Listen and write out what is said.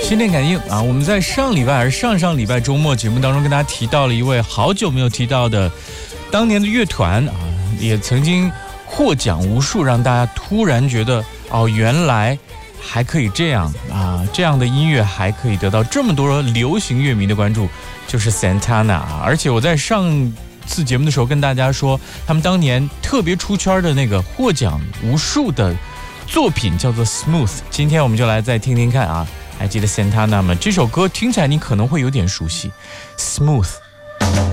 心电感应啊，我们在上礼拜还是上礼拜周末节目当中跟大家提到了一位好久没有提到的当年的乐团啊，也曾经获奖无数，让大家突然觉得哦，原来还可以这样啊，这样的音乐还可以得到这么多流行乐迷的关注，就是 Santana 啊。而且我在上次节目的时候跟大家说，他们当年特别出圈的那个获奖无数的作品叫做 Smooth。 今天我们就来再听听看啊，还记得 Santana 吗？这首歌听起来你可能会有点熟悉， Smooth